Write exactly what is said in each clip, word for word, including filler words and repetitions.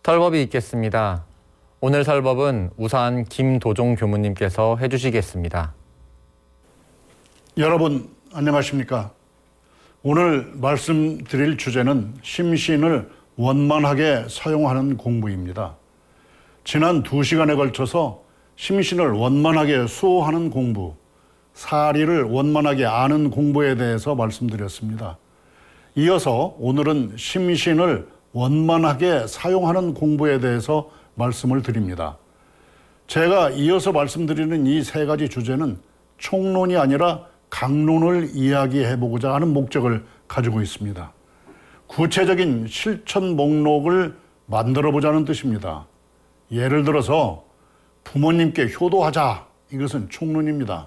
설법이 있겠습니다. 오늘 설법은 우산 김도종 교무님께서 해주시겠습니다. 여러분 안녕하십니까? 오늘 말씀드릴 주제는 심신을 원만하게 사용하는 공부입니다. 지난 두 시간에 걸쳐서 심신을 원만하게 수호하는 공부, 사리를 원만하게 아는 공부에 대해서 말씀드렸습니다. 이어서 오늘은 심신을 원만하게 사용하는 공부에 대해서 말씀을 드립니다. 제가 이어서 말씀드리는 이 세 가지 주제는 총론이 아니라 강론을 이야기해보고자 하는 목적을 가지고 있습니다. 구체적인 실천 목록을 만들어보자는 뜻입니다. 예를 들어서 부모님께 효도하자, 이것은 총론입니다.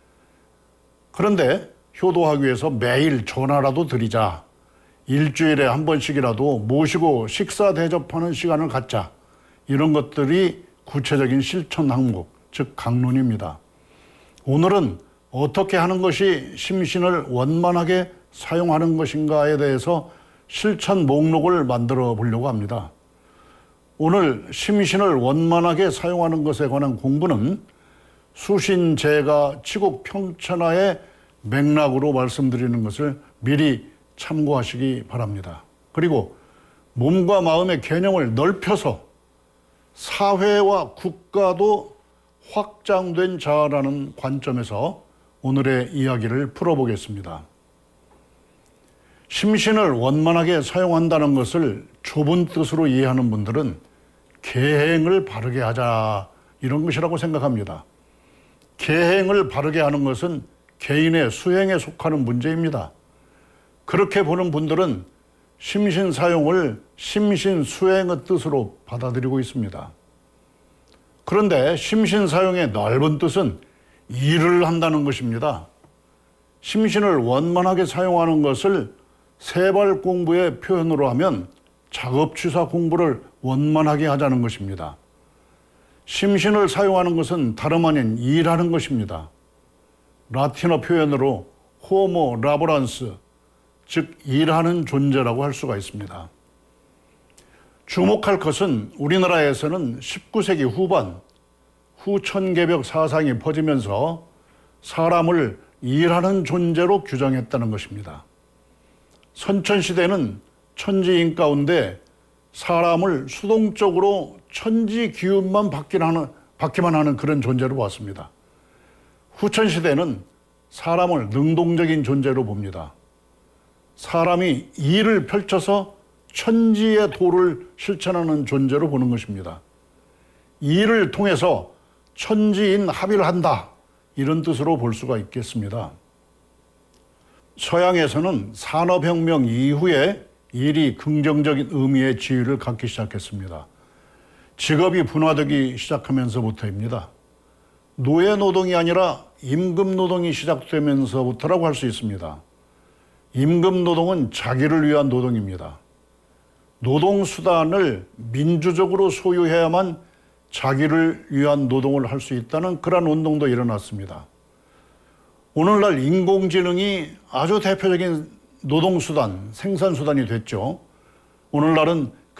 그런데 효도하기 위해서 매일 전화라도 드리자, 일주일에 한 번씩이라도 모시고 식사 대접하는 시간을 갖자, 이런 것들이 구체적인 실천 항목, 즉 강론입니다. 오늘은 어떻게 하는 것이 심신을 원만하게 사용하는 것인가에 대해서 실천 목록을 만들어 보려고 합니다. 오늘 심신을 원만하게 사용하는 것에 관한 공부는 수신제가 치국평천하의 맥락으로 말씀드리는 것을 미리 참고하시기 바랍니다. 그리고 몸과 마음의 개념을 넓혀서 사회와 국가도 확장된 자라는 관점에서 오늘의 이야기를 풀어보겠습니다. 심신을 원만하게 사용한다는 것을 좁은 뜻으로 이해하는 분들은 계행을 바르게 하자, 이런 것이라고 생각합니다. 계행을 바르게 하는 것은 개인의 수행에 속하는 문제입니다. 그렇게 보는 분들은 심신 사용을 심신 수행의 뜻으로 받아들이고 있습니다. 그런데 심신 사용의 넓은 뜻은 일을 한다는 것입니다. 심신을 원만하게 사용하는 것을 세발 공부의 표현으로 하면 작업취사 공부를 원만하게 하자는 것입니다. 심신을 사용하는 것은 다름 아닌 일하는 것입니다. 라틴어 표현으로 호모 라보란스, 즉 일하는 존재라고 할 수가 있습니다. 주목할 것은 우리나라에서는 십구 세기 후반 후천개벽 사상이 퍼지면서 사람을 일하는 존재로 규정했다는 것입니다. 선천시대는 천지인 가운데 사람을 수동적으로 천지 기운만 받기만 하는, 받기만 하는 그런 존재로 봤습니다. 후천시대는 사람을 능동적인 존재로 봅니다. 사람이 일을 펼쳐서 천지의 도를 실천하는 존재로 보는 것입니다. 일을 통해서 천지인 합의를 한다, 이런 뜻으로 볼 수가 있겠습니다. 서양에서는 산업혁명 이후에 일이 긍정적인 의미의 지위를 갖기 시작했습니다. 직업이 분화되기 시작하면서부터입니다. 노예노동이 아니라 임금노동이 시작되면서부터라고 할 수 있습니다. 임금노동은 자기를 위한 노동입니다. 노동수단을 민주적으로 소유해야만 자기를 위한 노동을 할 수 있다는 그런 운동도 일어났습니다. 오늘날 인공지능이 아주 대표적인 노동수단, 생산수단이 됐죠. 오늘날은